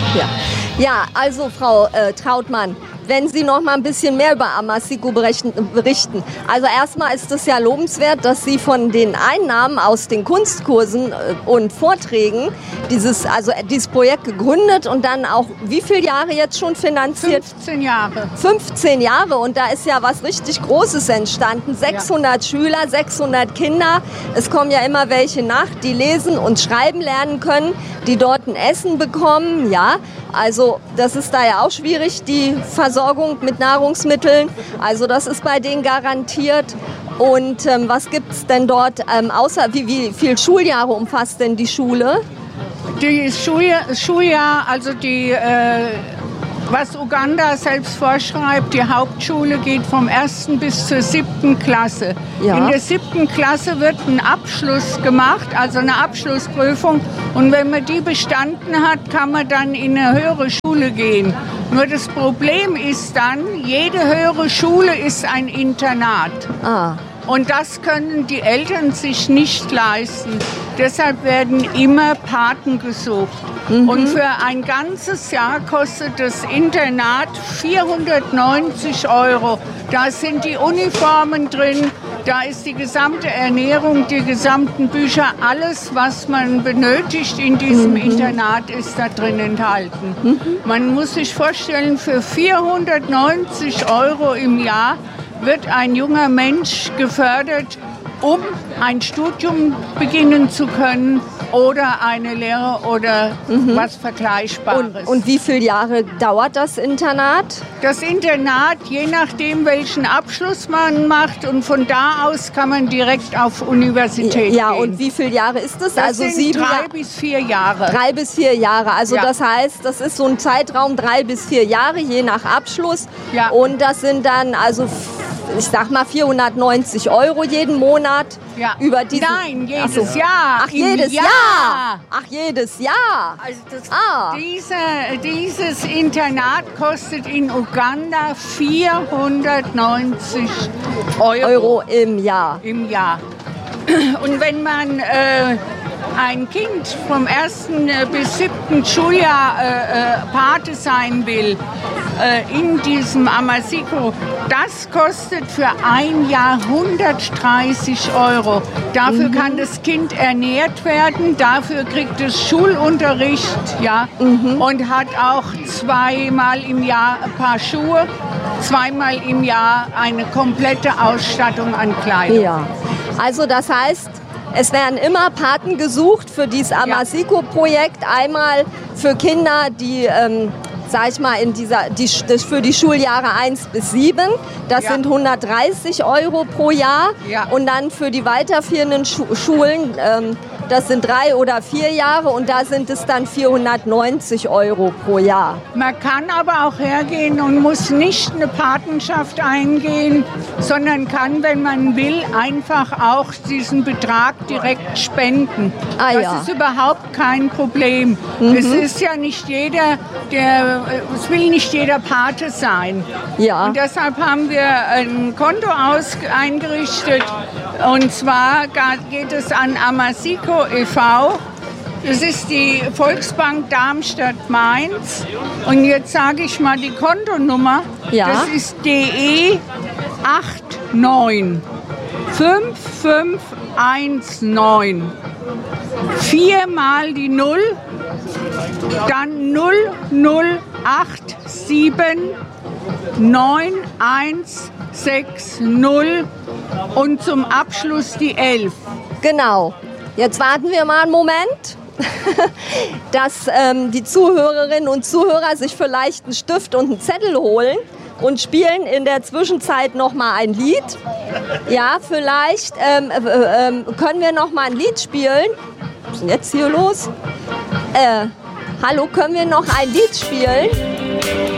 Ja, also Frau Trautmann, wenn Sie noch mal ein bisschen mehr über Amasico berichten. Also erstmal ist es ja lobenswert, dass Sie von den Einnahmen aus den Kunstkursen und Vorträgen dieses Projekt gegründet und dann auch wie viele Jahre jetzt schon finanziert? 15 Jahre. 15 Jahre und da ist ja was richtig Großes entstanden. 600 Schüler, 600 Kinder. Es kommen ja immer welche nach, die lesen und schreiben lernen können, die dort ein Essen bekommen. Ja, also das ist da ja auch schwierig, die Versorgung mit Nahrungsmitteln. Also das ist bei denen garantiert. Und was gibt es denn dort, außer wie viele Schuljahre umfasst denn die Schule? Die Schuljahr, also was Uganda selbst vorschreibt, die Hauptschule geht vom 1. bis zur 7. Klasse. Ja. In der 7. Klasse wird ein Abschluss gemacht, also eine Abschlussprüfung. Und wenn man die bestanden hat, kann man dann in eine höhere Schule gehen. Nur das Problem ist dann, jede höhere Schule ist ein Internat. Und das können die Eltern sich nicht leisten. Deshalb werden immer Paten gesucht. Und für ein ganzes Jahr kostet das Internat 490 €. Da sind die Uniformen drin, da ist die gesamte Ernährung, die gesamten Bücher, alles, was man benötigt in diesem Internat, ist da drin enthalten. Man muss sich vorstellen, für 490 € im Jahr wird ein junger Mensch gefördert, um ein Studium beginnen zu können oder eine Lehre oder was Vergleichbares. Und wie viele Jahre dauert das Internat? Das Internat, je nachdem, welchen Abschluss man macht, und von da aus kann man direkt auf Universität gehen. Und wie viele Jahre ist das? Das sind 3 bis 4 Jahre. 3 bis 4 Jahre. Also das heißt, das ist so ein Zeitraum 3 bis 4 Jahre, je nach Abschluss. Ja. Und das sind dann ich sag mal 490 € jeden Monat. Ja. Über diesen, Nein, jedes Jahr. Ach, jedes Jahr. Ach, jedes Jahr. Also dieses Internat kostet in Uganda 490 € im Jahr. Im Jahr. Und wenn man ein Kind vom 1. bis 7. Schuljahr Pate sein will, in diesem Amasico, das kostet für ein Jahr 130 €. Dafür kann das Kind ernährt werden, dafür kriegt es Schulunterricht, und hat auch 2-mal im Jahr ein paar Schuhe, 2-mal im Jahr eine komplette Ausstattung an Kleidung. Ja, also das heißt, es werden immer Paten gesucht für dieses Amasico-Projekt. Einmal für Kinder, die, für die Schuljahre 1 bis 7. Das sind 130 € pro Jahr. Ja. Und dann für die weiterführenden Schulen, das sind 3 oder 4 Jahre, und da sind es dann 490 € pro Jahr. Man kann aber auch hergehen und muss nicht eine Patenschaft eingehen, sondern kann, wenn man will, einfach auch diesen Betrag direkt spenden. Das ist überhaupt kein Problem. Es ist ja nicht jeder, es will nicht jeder Pate sein. Ja. Und deshalb haben wir ein Konto eingerichtet, und zwar geht es an Amasico e.V. Das ist die Volksbank Darmstadt-Mainz. Und jetzt sage ich mal die Kontonummer. Ja. Das ist DE 89 5519. 4 mal die 0, dann 0087 9160 und zum Abschluss die 11. Genau. Jetzt warten wir mal einen Moment, dass die Zuhörerinnen und Zuhörer sich vielleicht einen Stift und einen Zettel holen und spielen in der Zwischenzeit noch mal ein Lied. Ja, vielleicht können wir noch mal ein Lied spielen. Was ist denn jetzt hier los? Hallo, können wir noch ein Lied spielen?